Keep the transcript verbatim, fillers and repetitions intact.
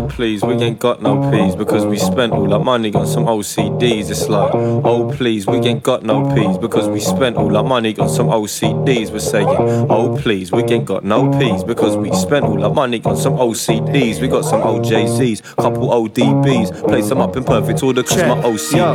oh please, we ain't got no peas because we spent all our money on some O C Ds. It's like, oh please, we ain't got no peas because we spent all our money on some O C Ds. We're saying, oh please, we ain't got no peas because we spent all our money on some O C Ds. We got some O J Zs, couple O D Bs, play some up in perfect order cause my O C